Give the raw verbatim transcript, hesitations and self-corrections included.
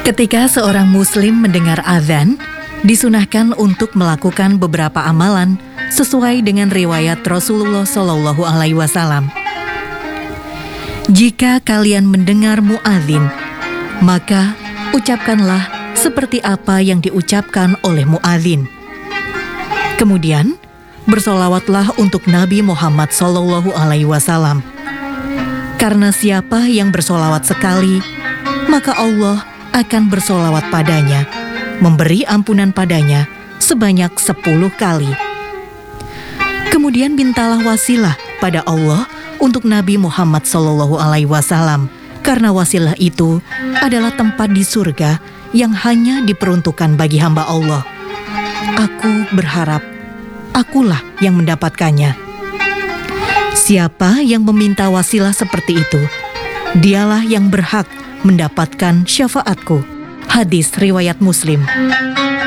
Ketika seorang muslim mendengar azan, disunahkan untuk melakukan beberapa amalan sesuai dengan riwayat Rasulullah Shallallahu Alaihi Wasallam. Jika kalian mendengar muadzin, maka ucapkanlah seperti apa yang diucapkan oleh muadzin. Kemudian bersolawatlah untuk Nabi Muhammad Shallallahu Alaihi Wasallam. Karena siapa yang bersolawat sekali, maka Allah akan bersolawat padanya, memberi ampunan padanya sebanyak sepuluh kali. Kemudian mintalah wasilah pada Allah untuk Nabi Muhammad Shallallahu Alaihi Wasallam, karena wasilah itu adalah tempat di surga yang hanya diperuntukkan bagi hamba Allah. Aku berharap akulah yang mendapatkannya. Siapa yang meminta wasilah seperti itu, dialah yang berhak mendapatkan syafaatku. Hadis riwayat Muslim.